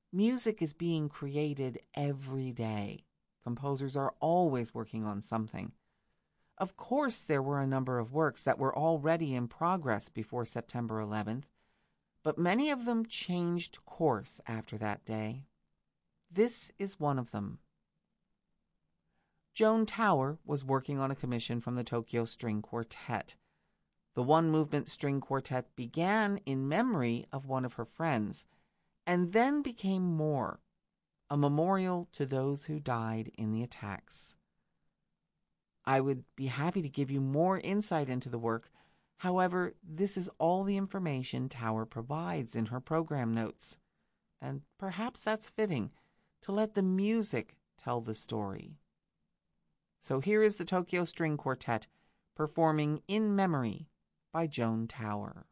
Music is being created every day. Composers are always working on something. Of course, there were a number of works that were already in progress before September 11th, but many of them changed course after that day. This is one of them. Joan Tower was working on a commission from the Tokyo String Quartet. The one-movement string quartet began in memory of one of her friends, and then became more, a memorial to those who died in the attacks. I would be happy to give you more insight into the work. However, this is all the information Tower provides in her program notes. And perhaps that's fitting, to let the music tell the story. So here is the Tokyo String Quartet performing In Memory by Joan Tower.